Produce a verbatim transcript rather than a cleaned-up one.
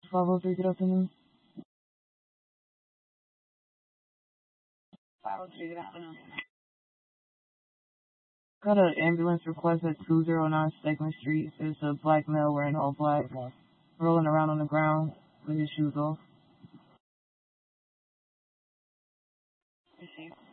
five oh three, good afternoon. five oh three, good afternoon. Got an ambulance request at two oh nine Stegman Street. There's a black male wearing all black, rolling around on the ground with his shoes off. Receive.